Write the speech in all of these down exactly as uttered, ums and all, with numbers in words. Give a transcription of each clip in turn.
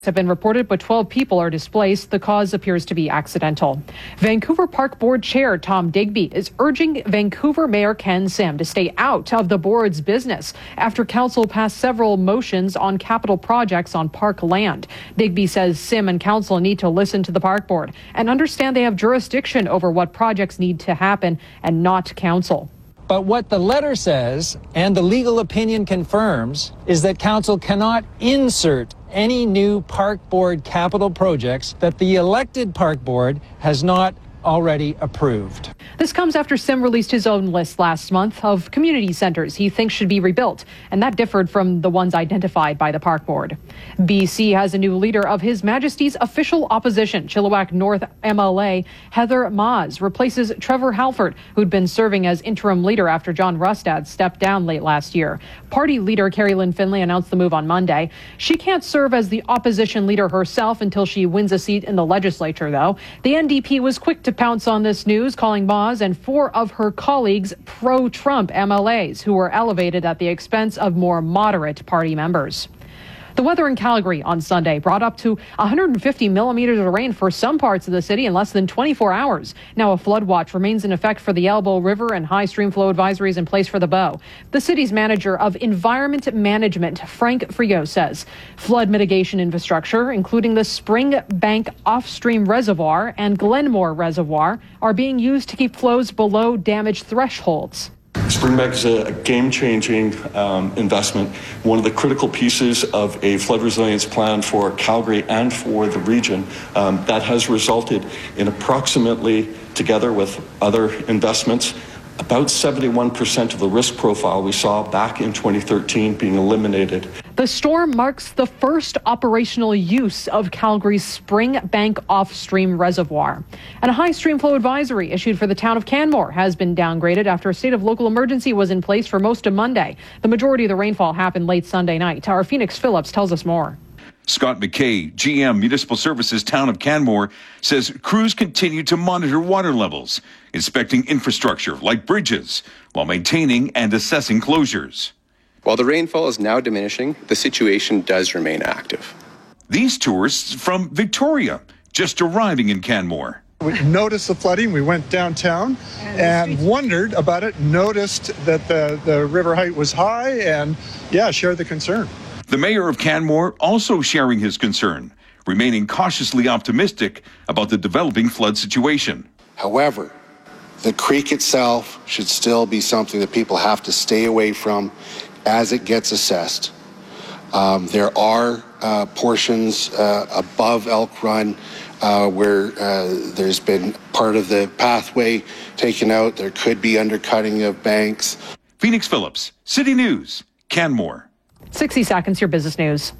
have been reported, but twelve people are displaced. The cause appears to be accidental. Vancouver Park Board Chair Tom Digby is urging Vancouver Mayor Ken Sim to stay out of the board's business after council passed several motions on capital projects on park land. Digby says Sim and council need to listen to the park board and understand they have jurisdiction over what projects need to happen and not council. But what the letter says, and the legal opinion confirms, is that council cannot insert any new park board capital projects that the elected park board has not already approved. This comes after Sim released his own list last month of community centres he thinks should be rebuilt, and that differed from the ones identified by the park board. B C has a new leader of His Majesty's official opposition. Chilliwack North M L A Heather Maas replaces Trevor Halford, who'd been serving as interim leader after John Rustad stepped down late last year. Party leader Carrie Lynn Finlay announced the move on Monday. She can't serve as the opposition leader herself until she wins a seat in the legislature, though. The N D P was quick to pounce on this news, calling Maas and four of her colleagues pro-Trump M L As who were elevated at the expense of more moderate party members. The weather in Calgary on Sunday brought up to one hundred fifty millimeters of rain for some parts of the city in less than twenty-four hours. Now a flood watch remains in effect for the Elbow River and high stream flow advisories in place for the Bow. The city's manager of environment management, Frank Frigo, says flood mitigation infrastructure, including the Springbank off-stream reservoir and Glenmore Reservoir, are being used to keep flows below damage thresholds. Springbank is a game-changing um, investment, one of the critical pieces of a flood resilience plan for Calgary and for the region um, that has resulted in approximately, together with other investments, about seventy-one percent of the risk profile we saw back in twenty thirteen being eliminated. The storm marks the first operational use of Calgary's Springbank off-stream reservoir. And a high stream flow advisory issued for the town of Canmore has been downgraded after a state of local emergency was in place for most of Monday. The majority of the rainfall happened late Sunday night. Our Phoenix Phillips tells us more. Scott McKay, G M Municipal Services Town of Canmore, says crews continue to monitor water levels, inspecting infrastructure like bridges, while maintaining and assessing closures. While the rainfall is now diminishing, the situation does remain active. These tourists from Victoria, just arriving in Canmore. We noticed the flooding. We went downtown and wondered about it, noticed that the, the river height was high, and yeah, shared the concern. The mayor of Canmore also sharing his concern, remaining cautiously optimistic about the developing flood situation. However, the creek itself should still be something that people have to stay away from as it gets assessed. Um, there are uh, portions uh, above Elk Run uh, where uh, there's been part of the pathway taken out. There could be undercutting of banks. Phoenix Phillips, City News, Canmore. sixty seconds, your business news.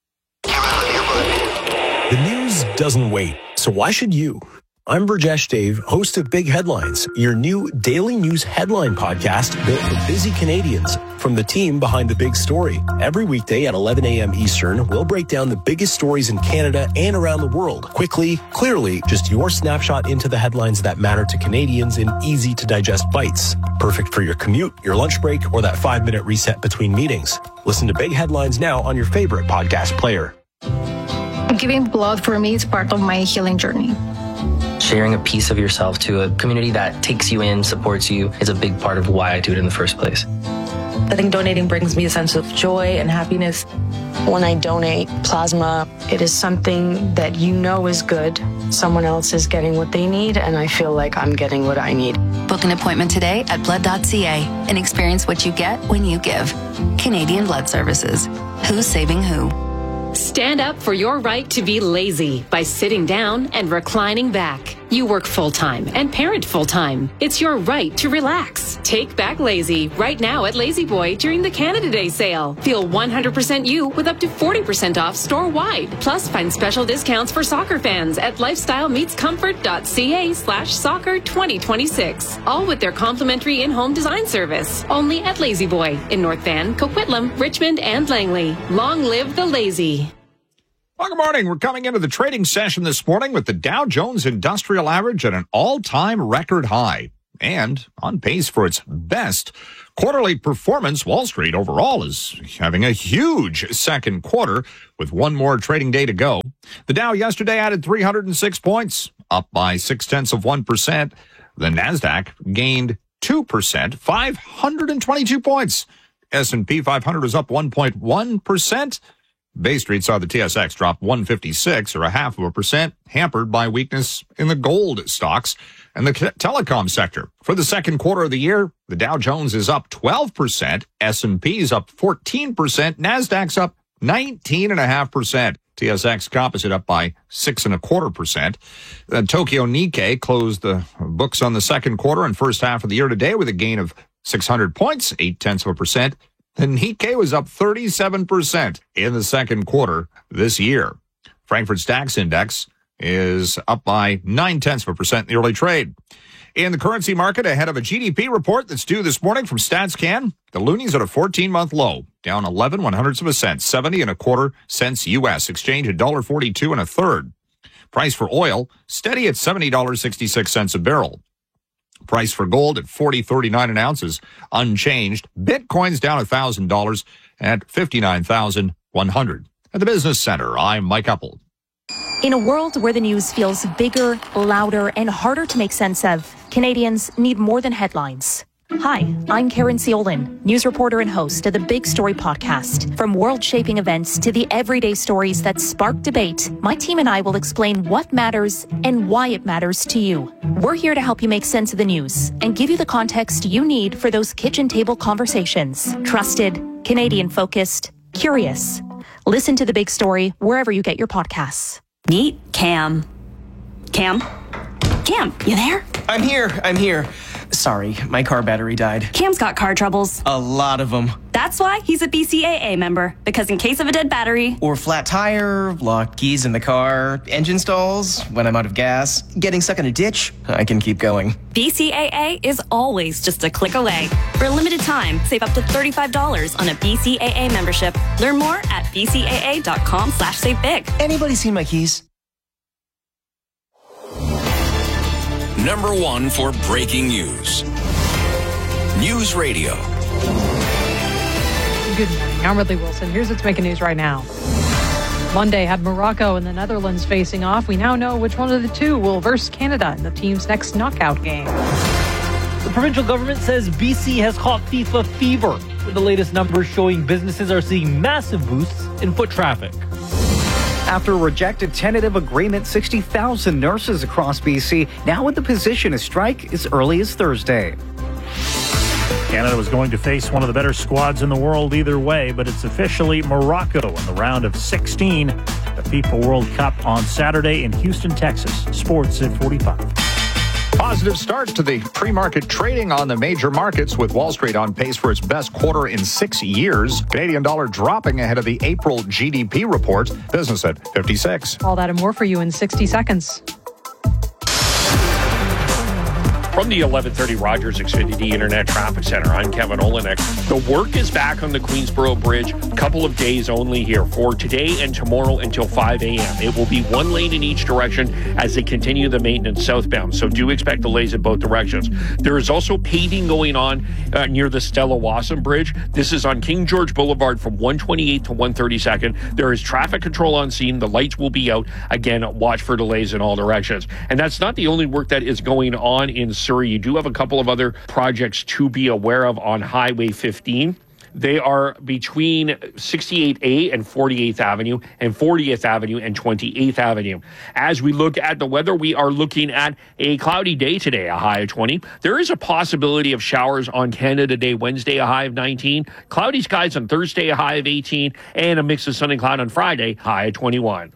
The news doesn't wait, so why should you? I'm Burjesh Dave, host of Big Headlines, your new daily news headline podcast built for busy Canadians from the team behind the big story. Every weekday at eleven a.m. Eastern, we'll break down the biggest stories in Canada and around the world. Quickly, clearly, just your snapshot into the headlines that matter to Canadians in easy-to-digest bites. Perfect for your commute, your lunch break, or that five-minute reset between meetings. Listen to Big Headlines now on your favorite podcast player. Giving blood for me is part of my healing journey. Sharing a piece of yourself to a community that takes you in, supports you, is a big part of why I do it in the first place. I think donating brings me a sense of joy and happiness. When I donate plasma, it is something that you know is good. Someone else is getting what they need, and I feel like I'm getting what I need. Book an appointment today at blood dot c a and experience what you get when you give. Canadian Blood Services. Who's saving who? Stand up for your right to be lazy by sitting down and reclining back. You work full-time and parent full-time. It's your right to relax. Take back lazy right now at Lazy Boy during the Canada Day sale. Feel one hundred percent you with up to forty percent off store-wide. Plus, find special discounts for soccer fans at lifestylemeetscomfort.ca slash soccer 2026. All with their complimentary in-home design service. Only at Lazy Boy in North Van, Coquitlam, Richmond, and Langley. Long live the lazy. Well, good morning. We're coming into the trading session this morning with the Dow Jones Industrial Average at an all-time record high. and on pace for its best quarterly performance. Wall Street overall is having a huge second quarter with one more trading day to go. The Dow yesterday added three hundred six points, up by six tenths of one percent. The Nasdaq gained two percent, five hundred twenty-two points. S and P five hundred was up one point one percent. Bay Street saw the T S X drop one fifty-six, or a half of a percent, hampered by weakness in the gold stocks and the telecom sector. For the second quarter of the year, the Dow Jones is up twelve percent, S and P is up fourteen percent, Nasdaq's up nineteen point five percent. T S X Composite up by six and a quarter percent. The Tokyo Nikkei closed the books on the second quarter and first half of the year today with a gain of six hundred points, eight tenths of a percent. The Nikkei was up thirty-seven percent in the second quarter this year. Frankfurt DAX index is up by nine tenths of a percent in the early trade. In the currency market, ahead of a G D P report that's due this morning from StatsCan, the loonie's at a fourteen-month low, down eleven one hundredths of a cent, seventy and a quarter cents U S. Exchange at one dollar forty-two and a third. Price for oil steady at seventy dollars and sixty-six cents a barrel. Price for gold at forty thirty-nine an ounce is unchanged. Bitcoin's down one thousand dollars at fifty-nine thousand one hundred. At the Business Center, I'm Mike Uppel. In a world where the news feels bigger, louder, and harder to make sense of, Canadians need more than headlines. Hi, I'm Karen Ciolin, news reporter and host of the Big Story podcast. From world-shaping events to the everyday stories that spark debate, my team and I will explain what matters and why it matters to you. We're here to help you make sense of the news and give you the context you need for those kitchen table conversations. Trusted, Canadian-focused, curious. Listen to The Big Story wherever you get your podcasts. Meet Cam. Cam? Cam, you there? I'm here, I'm here. Sorry, my car battery died. Cam's got car troubles. A lot of them. That's why he's a B C A A member, because in case of a dead battery, or flat tire, locked keys in the car, engine stalls, when I'm out of gas, getting stuck in a ditch, I can keep going. B C A A is always just a click away. For a limited time, save up to thirty-five dollars on a B C A A membership. Learn more at bcaa.com slash save big. Anybody seen my keys? Number one for breaking news. News Radio. Good morning. I'm Ridley Wilson. Here's what's making news right now. Monday had Morocco and the Netherlands facing off. We now know which one of the two will verse Canada in the team's next knockout game. The provincial government says B C has caught FIFA fever, with the latest numbers showing businesses are seeing massive boosts in foot traffic. After a rejected tentative agreement, sixty thousand nurses across B C now in the position to strike as early as Thursday. Canada was going to face one of the better squads in the world either way, but it's officially Morocco in the round of sixteen, the FIFA World Cup on Saturday in Houston, Texas. Sports at forty-five. Positive start to the pre-market trading on the major markets, with Wall Street on pace for its best quarter in six years. Canadian dollar dropping ahead of the April G D P report. Business at fifty-six. All that and more for you in sixty seconds. From the eleven thirty Rogers Xfinity Internet Traffic Center, I'm Kevin Olenek. The work is back on the Queensboro Bridge. A couple of days only here for today and tomorrow until five a.m. It will be one lane in each direction as they continue the maintenance southbound, so do expect delays in both directions. There is also paving going on uh, near the Stella Wasson Bridge. This is on King George Boulevard from one twenty-eighth to one thirty-second. There is traffic control on scene. The lights will be out. Again, watch for delays in all directions. And that's not the only work that is going on in Surrey. You do have a couple of other projects to be aware of on Highway fifteen. They are between sixty-eighth A and forty-eighth Avenue, and fortieth Avenue and twenty-eighth Avenue. As we look at the weather, we are looking at a cloudy day today, a high of twenty. There is a possibility of showers on Canada Day Wednesday, a high of nineteen. Cloudy skies on Thursday, a high of eighteen. And a mix of sun and cloud on Friday, high of twenty-one.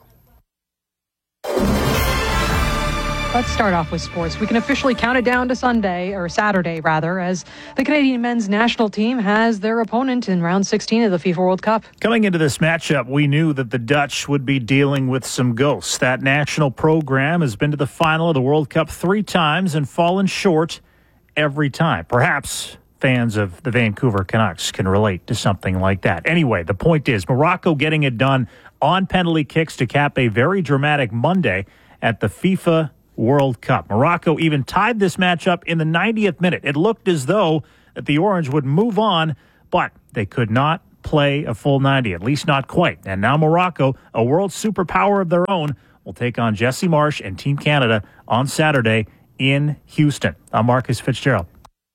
Let's start off with sports. We can officially count it down to Sunday, or Saturday rather, as the Canadian men's national team has their opponent in round sixteen of the FIFA World Cup. Coming into this matchup, we knew that the Dutch would be dealing with some ghosts. That national program has been to the final of the World Cup three times and fallen short every time. Perhaps fans of the Vancouver Canucks can relate to something like that. Anyway, the point is, Morocco getting it done on penalty kicks to cap a very dramatic Monday at the FIFA World Cup. Morocco even tied this matchup in the ninetieth minute. It looked as though that the Orange would move on, but they could not play a full ninety, at least not quite. And now Morocco, a world superpower of their own, will take on Jesse Marsh and Team Canada on Saturday in Houston. I'm Marcus Fitzgerald.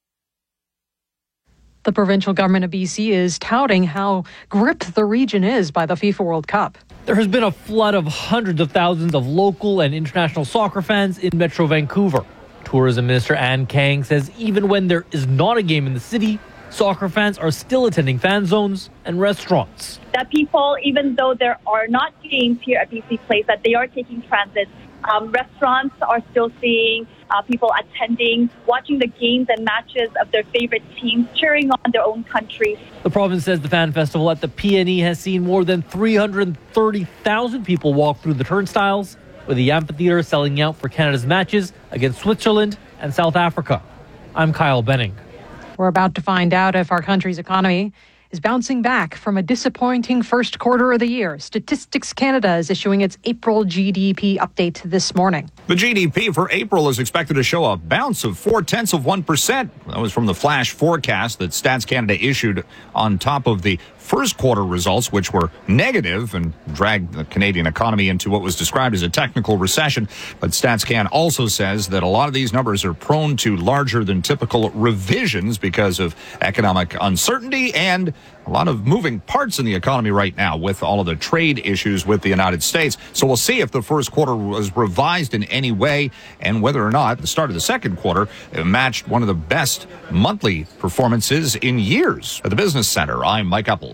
The provincial government of B C is touting how gripped the region is by the FIFA World Cup. There has been a flood of hundreds of thousands of local and international soccer fans in Metro Vancouver. Tourism Minister Ann Kang says even when there is not a game in the city, soccer fans are still attending fan zones and restaurants. That people, even though there are not games here at B C Place, that they are taking transit. Um, restaurants are still seeing uh, people attending, watching the games and matches of their favorite teams, cheering on their own countries. The province says the fan festival at the P N E has seen more than three hundred thirty thousand people walk through the turnstiles, with the amphitheater selling out for Canada's matches against Switzerland and South Africa. I'm Kyle Benning. We're about to find out if our country's economy is bouncing back from a disappointing first quarter of the year. Statistics Canada is issuing its April G D P update this morning. The G D P for April is expected to show a bounce of four-tenths of one percent. That was from the flash forecast that Stats Canada issued on top of the first quarter results, which were negative and dragged the Canadian economy into what was described as a technical recession. But StatsCan also says that a lot of these numbers are prone to larger than typical revisions because of economic uncertainty and a lot of moving parts in the economy right now with all of the trade issues with the United States. So we'll see if the first quarter was revised in any way and whether or not the start of the second quarter matched one of the best monthly performances in years. At the Business Center, I'm Mike Uppel.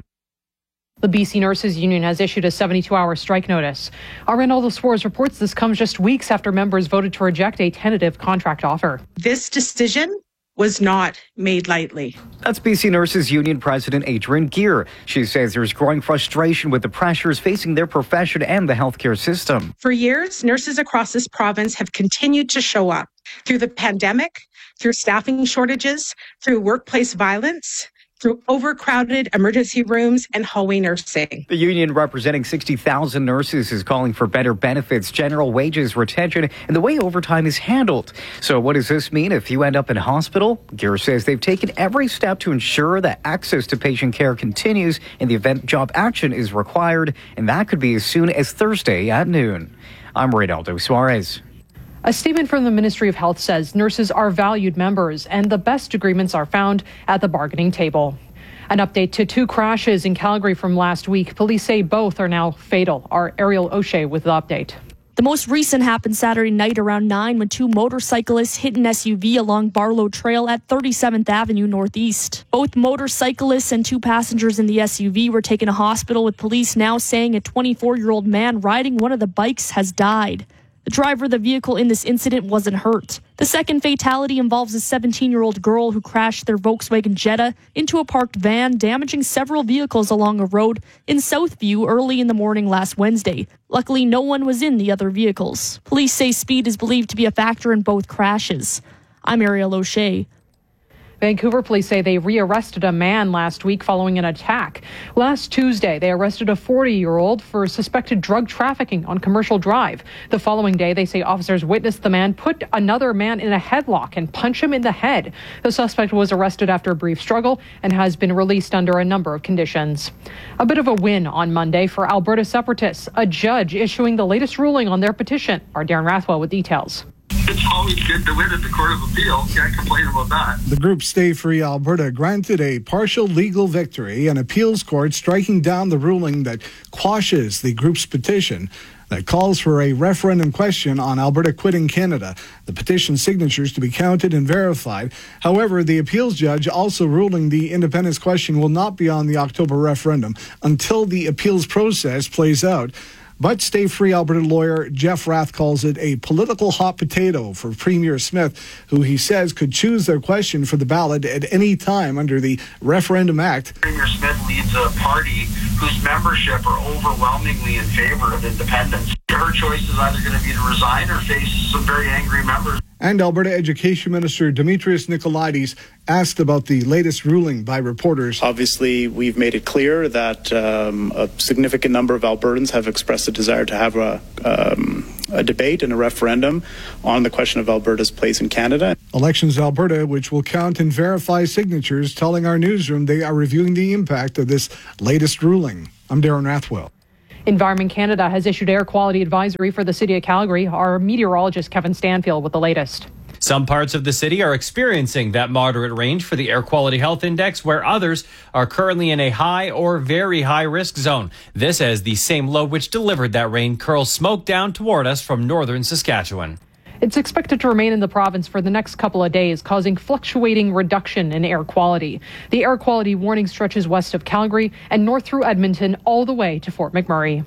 The B C Nurses Union has issued a seventy-two hour strike notice. Our Ronaldo Suarez reports this comes just weeks after members voted to reject a tentative contract offer. This decision was not made lightly. That's B C Nurses Union President Adrienne Geer. She says there's growing frustration with the pressures facing their profession and the healthcare system. For years, nurses across this province have continued to show up through the pandemic, through staffing shortages, through workplace violence, through overcrowded emergency rooms and hallway nursing. The union representing sixty thousand nurses is calling for better benefits, general wages, retention, and the way overtime is handled. So what does this mean if you end up in hospital? Geer says they've taken every step to ensure that access to patient care continues in the event job action is required, and that could be as soon as Thursday at noon. I'm Ronaldo Suarez. A statement from the Ministry of Health says nurses are valued members and the best agreements are found at the bargaining table. An update to two crashes in Calgary from last week. Police say both are now fatal. Our Ariel O'Shea with the update. The most recent happened Saturday night around nine when two motorcyclists hit an S U V along Barlow Trail at thirty-seventh Avenue Northeast. Both motorcyclists and two passengers in the S U V were taken to hospital, with police now saying a twenty-four-year-old man riding one of the bikes has died. The driver of the vehicle in this incident wasn't hurt. The second fatality involves a seventeen-year-old girl who crashed their Volkswagen Jetta into a parked van, damaging several vehicles along a road in Southview early in the morning last Wednesday. Luckily, no one was in the other vehicles. Police say speed is believed to be a factor in both crashes. I'm Ariel O'Shea. Vancouver police say they rearrested a man last week following an attack. Last Tuesday, they arrested a forty-year-old for suspected drug trafficking on Commercial Drive. The following day, they say officers witnessed the man put another man in a headlock and punch him in the head. The suspect was arrested after a brief struggle and has been released under a number of conditions. A bit of a win on Monday for Alberta separatists, a judge issuing the latest ruling on their petition. Our Darren Rathwell with details. It's always good to win at the Court of Appeal. Can't complain about that. The group Stay Free Alberta granted a partial legal victory, an appeals court striking down the ruling that quashes the group's petition that calls for a referendum question on Alberta quitting Canada. The petition signatures to be counted and verified. However, the appeals judge also ruling the independence question will not be on the October referendum until the appeals process plays out. But Stay Free Alberta lawyer Jeff Rath calls it a political hot potato for Premier Smith, who he says could choose their question for the ballot at any time under the Referendum Act. Premier Smith leads a party whose membership are overwhelmingly in favor of independence. Her choice is either going to be to resign or face some very angry members. And Alberta Education Minister Demetrius Nicolaides asked about the latest ruling by reporters. Obviously, we've made it clear that um, a significant number of Albertans have expressed a desire to have a, um, a debate and a referendum on the question of Alberta's place in Canada. Elections Alberta, which will count and verify signatures, telling our newsroom they are reviewing the impact of this latest ruling. I'm Darren Rathwell. Environment Canada has issued air quality advisory for the city of Calgary. Our meteorologist Kevin Stanfield with the latest. Some parts of the city are experiencing that moderate range for the Air Quality Health Index, where others are currently in a high or very high risk zone. This as the same low which delivered that rain curls smoke down toward us from northern Saskatchewan. It's expected to remain in the province for the next couple of days, causing fluctuating reduction in air quality. The air quality warning stretches west of Calgary and north through Edmonton all the way to Fort McMurray.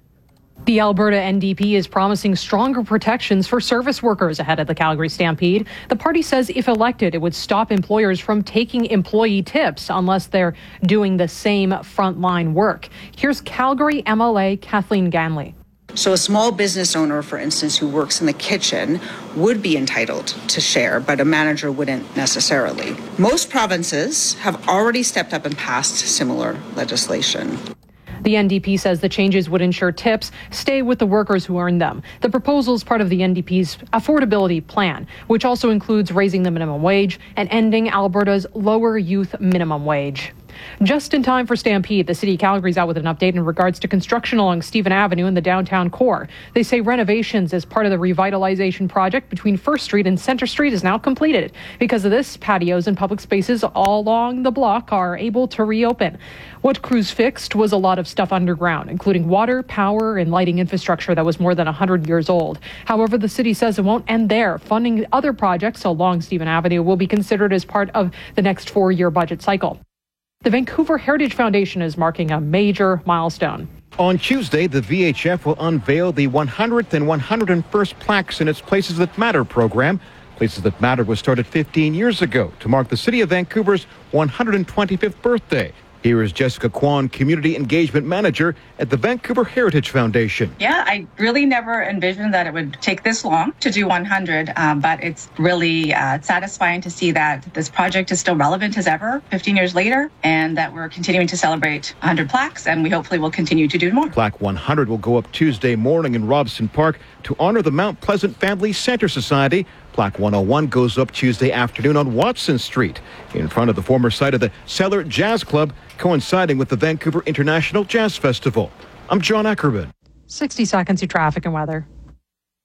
The Alberta N D P is promising stronger protections for service workers ahead of the Calgary Stampede. The party says if elected, it would stop employers from taking employee tips unless they're doing the same frontline work. Here's Calgary M L A Kathleen Ganley. So a small business owner, for instance, who works in the kitchen would be entitled to share, but a manager wouldn't necessarily. Most provinces have already stepped up and passed similar legislation. The N D P says the changes would ensure tips stay with the workers who earn them. The proposal is part of the N D P's affordability plan, which also includes raising the minimum wage and ending Alberta's lower youth minimum wage. Just in time for Stampede, the City of Calgary is out with an update in regards to construction along Stephen Avenue in the downtown core. They say renovations as part of the revitalization project between First Street and Centre Street is now completed. Because of this, patios and public spaces all along the block are able to reopen. What crews fixed was a lot of stuff underground, including water, power, and lighting infrastructure that was more than one hundred years old. However, the city says it won't end there. Funding other projects along Stephen Avenue will be considered as part of the next four-year budget cycle. The Vancouver Heritage Foundation is marking a major milestone. On Tuesday, the V H F will unveil the one hundredth and one hundred first plaques in its Places That Matter program. Places That Matter was started fifteen years ago to mark the city of Vancouver's one hundred twenty-fifth birthday. Here is Jessica Kwan, Community Engagement Manager at the Vancouver Heritage Foundation. Yeah, I really never envisioned that it would take this long to do one hundred, um, but it's really uh, satisfying to see that this project is still relevant as ever, fifteen years later, and that we're continuing to celebrate one hundred plaques, and we hopefully will continue to do more. Plaque one hundred will go up Tuesday morning in Robson Park to honor the Mount Pleasant Family Center Society. Plaque one oh one goes up Tuesday afternoon on Watson Street in front of the former site of the Cellar Jazz Club, coinciding with the Vancouver International Jazz Festival. I'm John Ackerman. sixty seconds of traffic and weather.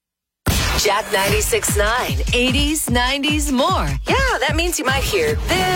Jack ninety-six point nine, eighties, nineties, more. Yeah, that means you might hear this.